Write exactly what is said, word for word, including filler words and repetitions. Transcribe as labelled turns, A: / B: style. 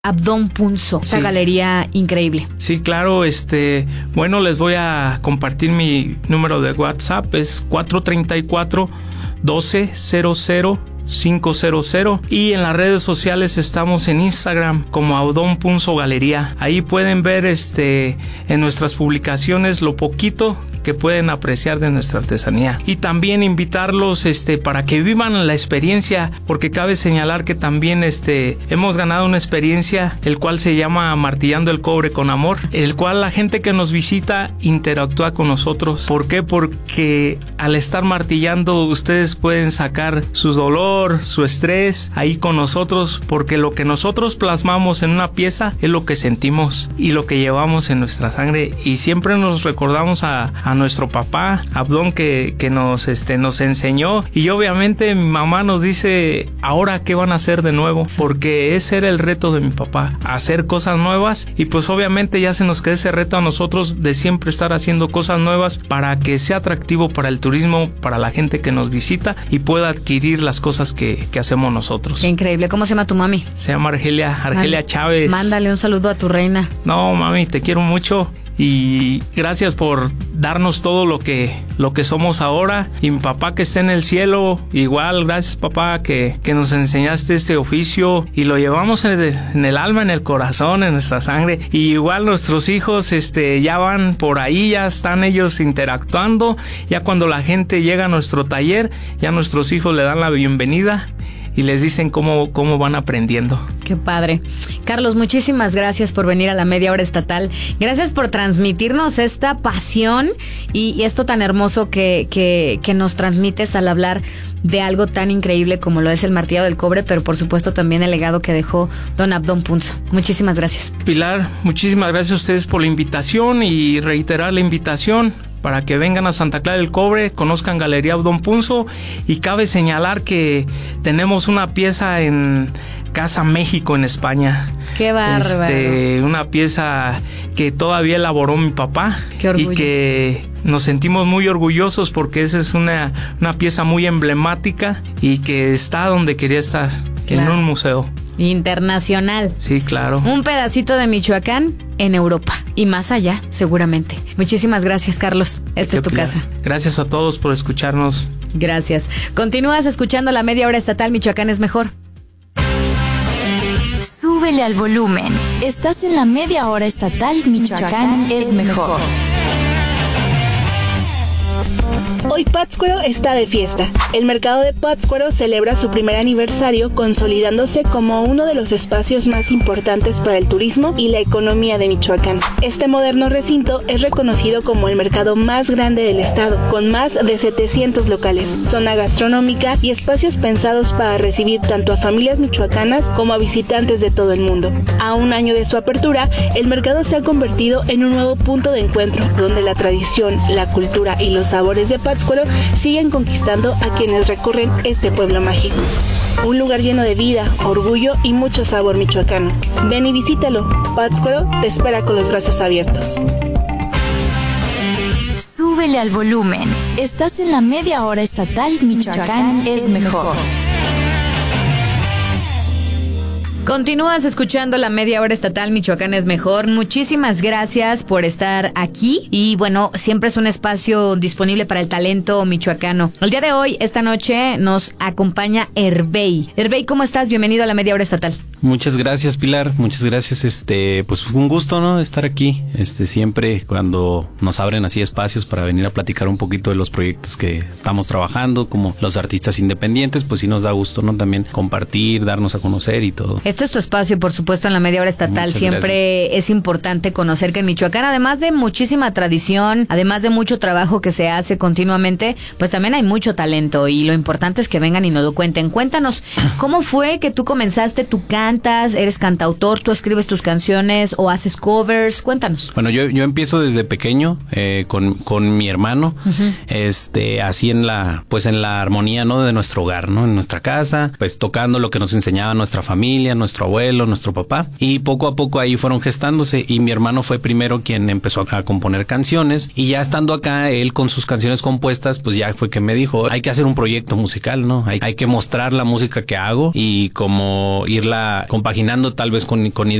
A: Abdón Punzo, esta sí. galería increíble.
B: Sí, claro, este, bueno, les voy a compartir mi número de WhatsApp, es cuatro tres cuatro, doce, cero cero, cinco cero cero, y en las redes sociales estamos en Instagram como Abdón Punzo Galería. Ahí pueden ver este en nuestras publicaciones lo poquito que pueden apreciar de nuestra artesanía, y también invitarlos este para que vivan la experiencia, porque cabe señalar que también este hemos ganado una experiencia el cual se llama Martillando el Cobre con Amor, el cual la gente que nos visita interactúa con nosotros. ¿Por qué? Porque al estar martillando ustedes pueden sacar su dolor, su estrés ahí con nosotros, porque lo que nosotros plasmamos en una pieza es lo que sentimos y lo que llevamos en nuestra sangre, y siempre nos recordamos a, a nuestro papá Abdón que, que nos, este, nos enseñó, y obviamente mi mamá nos dice ahora qué van a hacer de nuevo, porque ese era el reto de mi papá, hacer cosas nuevas, y pues obviamente ya se nos queda ese reto a nosotros de siempre estar haciendo cosas nuevas para que sea atractivo para el turismo, para la gente que nos visita y pueda adquirir las cosas que, que hacemos nosotros.
A: Qué increíble. ¿Cómo se llama tu mami?
B: Se llama Argelia, Argelia Mándale, Chávez.
A: Mándale un saludo a tu reina.
B: No, mami, te quiero mucho. Y gracias por darnos todo lo que lo que somos ahora. Y mi papá que está en el cielo, igual, gracias papá que, que nos enseñaste este oficio y lo llevamos en el, en el alma, en el corazón, en nuestra sangre. Y igual nuestros hijos este ya van por ahí, ya están ellos interactuando. Ya cuando la gente llega a nuestro taller, ya nuestros hijos le dan la bienvenida y les dicen cómo, cómo van aprendiendo.
A: Qué padre. Carlos, muchísimas gracias por venir a la Media Hora Estatal. Gracias por transmitirnos esta pasión y, y esto tan hermoso que, que, que nos transmites al hablar de algo tan increíble como lo es el martillado del cobre, pero por supuesto también el legado que dejó don Abdón Punzo. Muchísimas gracias.
B: Pilar, muchísimas gracias a ustedes por la invitación y reiterar la invitación para que vengan a Santa Clara del Cobre, conozcan Galería Abdón Punzo, y cabe señalar que tenemos una pieza en Casa México en España.
A: Qué bárbaro.
B: Este, una pieza que todavía elaboró mi papá.
A: Qué orgullo.
B: Y que nos sentimos muy orgullosos porque esa es una, una pieza muy emblemática y que está donde quería estar, claro, en un museo
A: internacional.
B: Sí, claro.
A: Un pedacito de Michoacán en Europa y más allá, seguramente. Muchísimas gracias, Carlos. Esta es tu
B: Pilar.
A: casa.
B: Gracias a todos por escucharnos.
A: Gracias. Continúas escuchando la Media Hora Estatal. Michoacán es mejor.
C: Súbele al volumen. Estás en la Media Hora Estatal. Michoacán, Michoacán es, es mejor. mejor.
D: Hoy Pátzcuaro está de fiesta. El mercado de Pátzcuaro celebra su primer aniversario, consolidándose como uno de los espacios más importantes para el turismo y la economía de Michoacán. Este moderno recinto es reconocido como el mercado más grande del estado, con más de setecientos locales, zona gastronómica y espacios pensados para recibir tanto a familias michoacanas como a visitantes de todo el mundo. A un año de su apertura, el mercado se ha convertido en un nuevo punto de encuentro, donde la tradición, la cultura y los sabores de Pátzcuaro siguen conquistando a quienes recurren este pueblo mágico. Un lugar lleno de vida, orgullo y mucho sabor michoacano. Ven y visítalo. Pátzcuaro te espera con los brazos abiertos.
C: Súbele al volumen. Estás en la Media Hora Estatal. Michoacán, Michoacán es, es mejor. mejor.
A: Continúas escuchando la Media Hora Estatal. Michoacán es mejor. Muchísimas gracias por estar aquí. Y bueno, siempre es un espacio disponible para el talento michoacano. El día de hoy, esta noche, nos acompaña Herbey. Herbey, ¿cómo estás? Bienvenido a la Media Hora Estatal.
E: Muchas gracias, Pilar. Muchas gracias. Este, pues un gusto, ¿no? Estar aquí. Este, siempre cuando nos abren así espacios para venir a platicar un poquito de los proyectos que estamos trabajando, como los artistas independientes, pues sí nos da gusto, ¿no? También compartir, darnos a conocer y todo.
A: Este es tu espacio, por supuesto, en la Media Hora Estatal. Muchas Siempre gracias. Es importante conocer que en Michoacán, además de muchísima tradición, además de mucho trabajo que se hace continuamente, pues también hay mucho talento y lo importante es que vengan y nos lo cuenten. Cuéntanos, ¿cómo fue que tú comenzaste tu canto? ¿Eres cantautor? ¿Tú escribes tus canciones o haces covers? Cuéntanos.
E: Bueno, yo, yo empiezo desde pequeño eh, con, con mi hermano, uh-huh. este, así en la, pues en la armonía, ¿no? De nuestro hogar, ¿no? En nuestra casa, pues tocando lo que nos enseñaba nuestra familia, nuestro abuelo, nuestro papá, y poco a poco ahí fueron gestándose, y mi hermano fue primero quien empezó a componer canciones, y ya estando acá, él con sus canciones compuestas, pues ya fue que me dijo, hay que hacer un proyecto musical, ¿no? Hay, hay que mostrar la música que hago y como irla compaginando tal vez con, con